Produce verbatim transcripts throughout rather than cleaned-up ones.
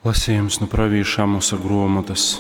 Lasījums no pravīša Amosa grāmatas.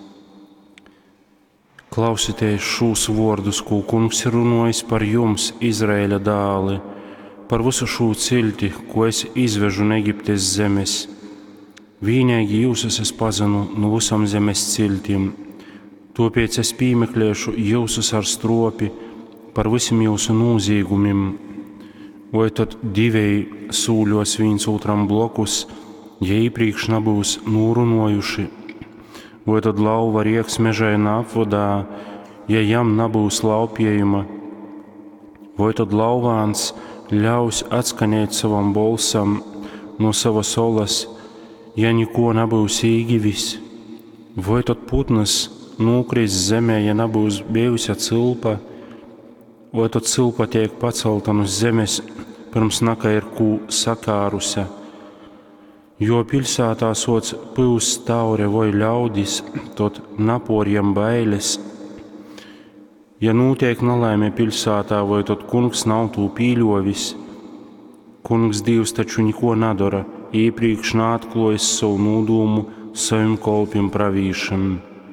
Klausieties šos vārdus, ko Kungs ir runājis par jums, Izraēļa dēli, par visu šo cilti, ko es izvežu no Eģiptes zemes. Vienīgi jūs es pazinu no visām zemes ciltīm, tāpēc es piemeklēšu jūsus ar stropi par visiem jūsu noziegumiem. Vai tad divēji sūļos viens otram blokus, ja iepriekš nebūs nūrunojuši, vai tad lauva rieks mežainā apvadā, ja jam nebūs laupjējuma, vai tad lauvāns ļaus atskanēt savam balsam no savas olas, ja neko nebūs īgivis, vai tad putnas nūkris zemē, ja nebūs bijusi cilpa, vai tad cilpa tiek pacelta no zemes, pirms naka ir kū sakārusi. Jo pilsētā sots pils taure vai ļaudis, tad naporiem bailes. Ja notiek nelaime pilsētā, vai tad kungs nav tū pīļovis. Kungs Dievs taču neko nedara, iepriekš neatklājas savu nodūmu saviem kolpiem pravīšam.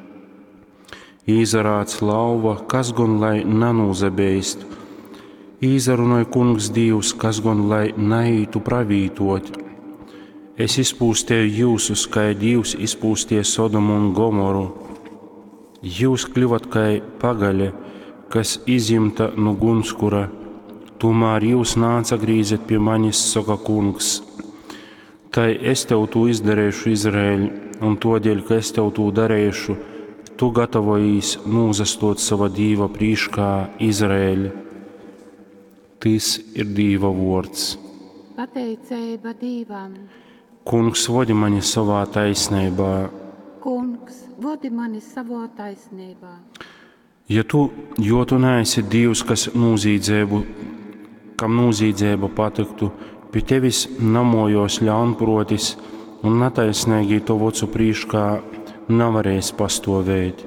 Izarāts lauva, kas gan lai nenūzabēst. Izarunāja kungs Dievs, kas gan lai neītu pravītot. Es izpūstēju jūsus, kā Dievs izpūstīja Sodomu un Gomoru. Jūs kļuvat kā pagaļa, kas izimta no gunskura. Tomēr jūs neatgrieziet pie manis, saka kungs. Tai es tev to izdarīšu, Izraēļ, un todēļ, ka es tev to darīšu, tu gatavojies nūzastot sava Dieva prīškā, Izraēļ. Tas ir Dieva vārds. Pateicība Dievam. Kungs, vodi mani savā taisnībā. Kungs, vodi mani savā taisnībā. Ja tu, jo tu neesi Dievs, kas nozīdzību, kam nozīdzība patiktu, pie tevis namojos ļaunprotis un netaisnīgi to vocu prīškā nevarēs pastāvēt.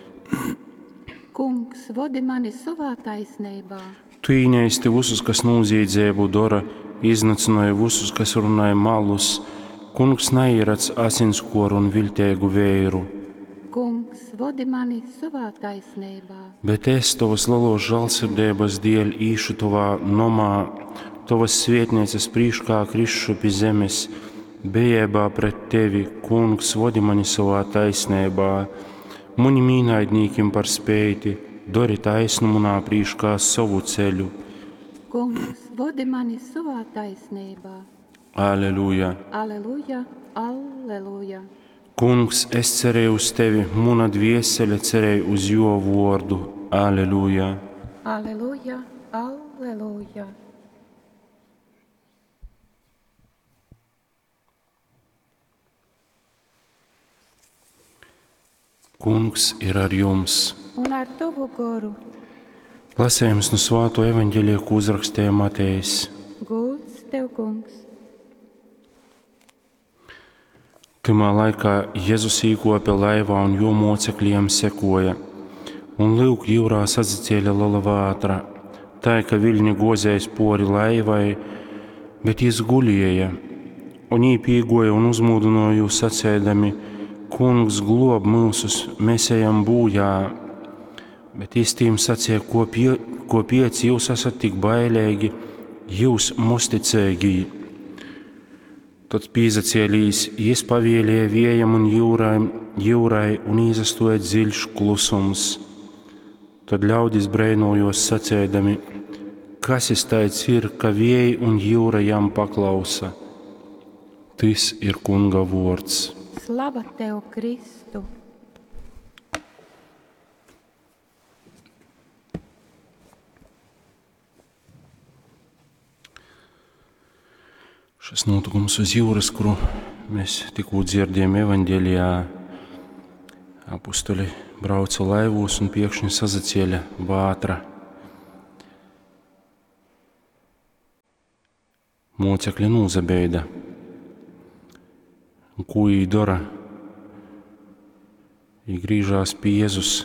Kungs, vodi mani savā taisnībā. Tu īņēsti visus, kas nozīdzību dara, iznācināja visus, kas runāja malus. Kungs neierats asinskoru un viltēgu vēru. Kungs, vodi mani savā taisnībā. Bet es tavas lielos žēlsirdības dēļ īšu tavā nomā, tavas svētnieces prīškā krišu pie zemes, bejībā pret tevi, Kungs, vodi mani savā taisnībā. Muni mīnaidnīkim par spēti, dori taisnu munā prīškā savu ceļu. Kungs, vodi mani savā taisnībā. Aleluja! Aleluja! Aleluja! Kungs, es cerēju uz tevi, muna dviesele cerēja uz jo vārdu. Aleluja! Aleluja! Aleluja! Kungs ir ar jums. Un ar tavu goru. Lasējums no Svēto evaņģēliju, ko uzrakstīja Matejs. Gods tev, Kungs. Timā laikā Jēzus īkopa laivā un jo mocekļiem sekoja. Un lūk, jūrā sacēla liela vātra, tā ka viļņi gozējas pori laivai, bet jis gulēja. Un viņi piegoja un uzmūdināja jūs sacēdami: Kungs, glob mūsus, mēs ejam bojā. Bet jis tiem sacīja: ko, pie, ko pieci jūs esat tik bailīgi, jūs mosticēgi. Tad pīzacēlīs, jis pavēlēja vējam un jūrai, jūrai un izastoja dziļš klusums. Tad ļaudis breinojos sacēdami: kas es tāds ir, ka vēji un jūra jam paklausa? Tas ir Kunga vārds. Slava tev, Kristu! Šis notikums uz jūras, kuru mēs tikko dzirdējām evaņģēlijā, apustuļi brauca laivos un pēkšņi sazacēla vātra. Mocekļi nūzabeida. Un ko viņi dara? Viņi grīžās pie Jēzus.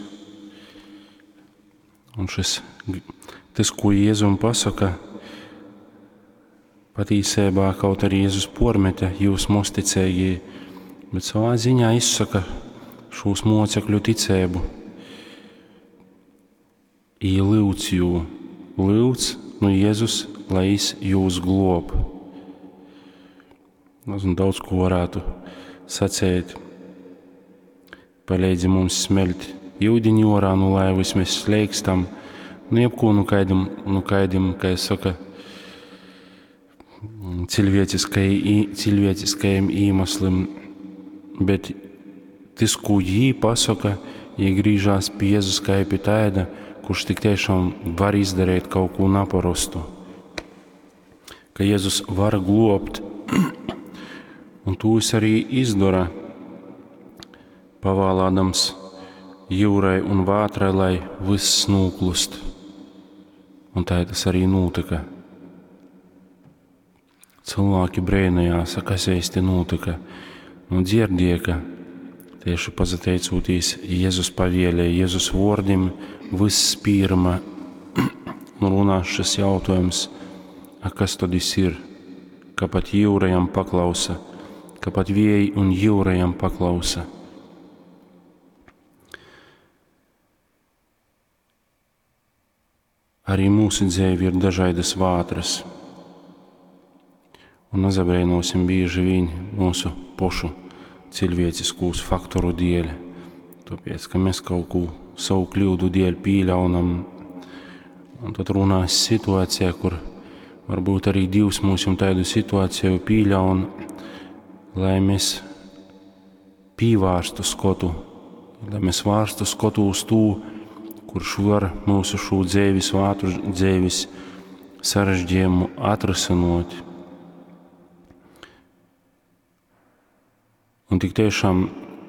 Un šis, tas, ko Jēzum pasaka, Patīsībā kaut arī Jēzus pormete jūs mosticēji, bet savā ziņā izsaka šūs mocekļu ticēbu. I lūdz jū, lūdz nu Jēzus, lai jis jūs glob. Un daudz ko varētu sacēt. Palīdzi mums smelt jūdiņu orā, nu lai vismaz slēgstam, nu jebko, nu kaidim, nu kaidim, kā es saka, cilvēciskajiem īmaslim, bet tas, ko jī pasaka, jī grīžās pie Jēzus kā pie tāda, kurš tik tiešām var izdarīt kaut ko naparastu. Ka Jēzus var globt, un to es arī izdara, pavēlādams jūrai un vātrai, lai viss nūklust. Un tā tas arī notika. Cilvēki brēnījās, kas īsti notika. Nu dzirdēja, ka tieši pateicoties Jēzus pavēlēja, Jēzus vārdim viss pirma un runās šis jautājums, a kas tad ir, ka pat jūrajam paklausa, ka pat vēji un jūrajam paklausa. Arī mūsu dzīve ir dažādas vātras, un nezabrēnosim bieži vien mūsu pošu cilvēciskos faktoru dēļ, tāpēc, ka mēs kaut ko savu kļūdu dēļ pīļaunam, un tad runās situācijā, kur varbūt arī Dievs mums tādu situāciju pīļaun, lai mēs pīvārstu skotu, lai mēs vārstu skotu uz to, kurš var mūsu šo dzīves vātru, dzīves sarežģījumu atrasinot. Un tik tiešām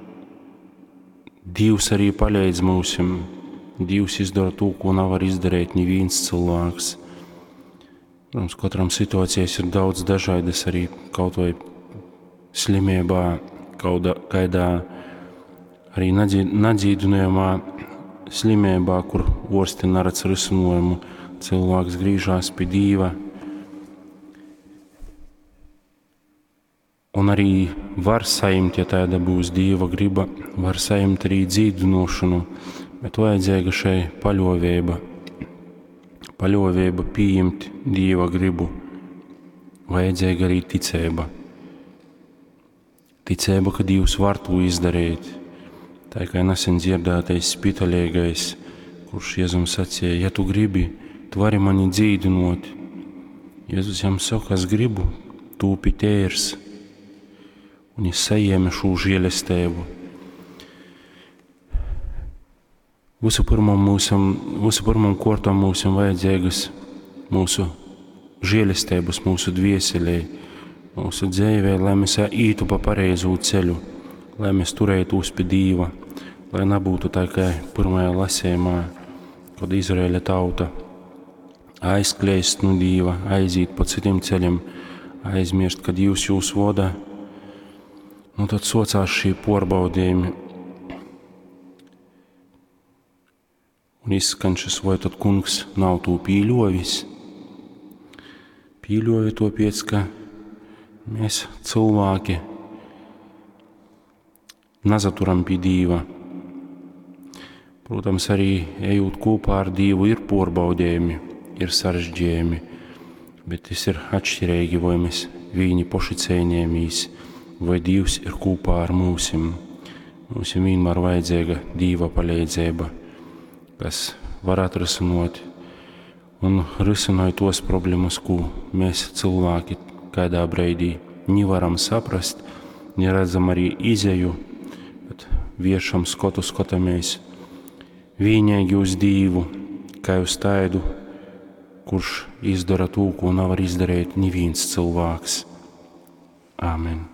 Dievs arī palīdz mums. Dievs izdara to, ko nevar izdarīt neviens cilvēks. Protams, katram situācijas ir daudz dažādas, arī kaut vai slimībā, kauda, kaidā arī nadzīdinājumā slimībā, kur orsti neredz risinājumu, cilvēks grīžās pie Dieva. Un arī var saimt, ja tāda būs Dieva griba, var saimt arī dzīdinošanu, bet vajadzīga šai paļovība, paļovība pieņemt Dieva gribu, vajadzīga arī ticība. Ticība, ka Dievs var to izdarīt. Tā kā nesen dzirdētais spitaļīgais, kurš Jēzum sacīja, ja tu gribi, tu vari mani dzīdinot. Jēzus jam saka, es gribu, tūpi tērs. Un es saņēmu šo žēlastību. Visu pirmam mūsam, visu pirmam kortam mūsam vajadzīgas mūsu žēlastības, mūsu dvieselē, mūsu dzīvē, lai mēs ītu pa pareizo ceļu, lai mēs turētu uz pie Dieva, lai nebūtu tā kā pirmajā lasījumā, kad Izraēļa tauta aizkļēst no Dieva, aiziet pa citiem ceļiem, aizmirst, kad Dievs jūs vada. Un tad socās šī porbaudījumi. Un izskan šis, vai tad kungs nav to pīļovis? Pīļovi to pēc, ka mēs cilvēki nezaturam pie Dieva. Protams, arī ejot kopā ar Dievu ir porbaudījumi, ir sarežģījumi, bet tas ir atšķirīgi, vai mēs viņi poši cēņēmīs, vai Dievs ir kopā ar mūsim. Mums ir vienmēr vajadzīga Dieva palīdzība, kas var atrasinot un risināt tos problēmas, ko mēs cilvēki kādā breidī nevaram saprast, neredzam arī izēju, bet viešam skotu skatāmies vienīgi uz Dievu, kā uz tādu, kurš izdara to, ko nevar izdarīt neviens cilvēks. Āmen.